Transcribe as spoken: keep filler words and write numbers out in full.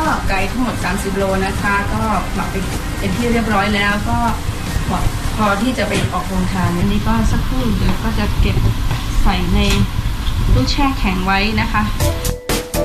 ไก่ทั้งหมดสามสิบโลนะคะก็หมักเป็นที่เรียบร้อยแล้วก็พอที่จะไปออกโรงทานอันนี้ก็สักครู่เดี๋ยวก็จะเก็บใส่ในตู้แช่แข็งไว้นะคะ